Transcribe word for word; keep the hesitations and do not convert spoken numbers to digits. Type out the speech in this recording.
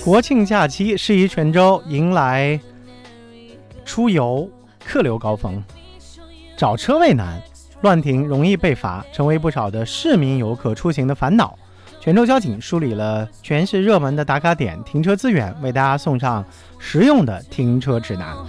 国庆假期，适宜泉州迎来出游客流高峰，找车位难，乱停容易被罚，成为不少的市民游客出行的烦恼。泉州交警梳理了全市热门的打卡点、停车资源，为大家送上实用的停车指南。